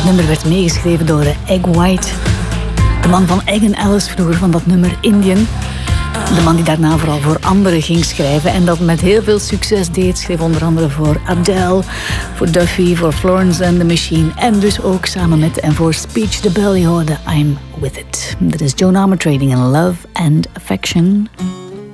nummer werd meegeschreven door Egg White. De man van Egg and Alice vroeger, van dat nummer Indian. De man die daarna vooral voor anderen ging schrijven en dat met heel veel succes deed. Schreef onder andere voor Adele, voor Duffy, voor Florence and the Machine. En dus ook samen met en voor Speech the Bell, je hoorde I'm With It. Dit is Joan Armatrading in Love and Affection.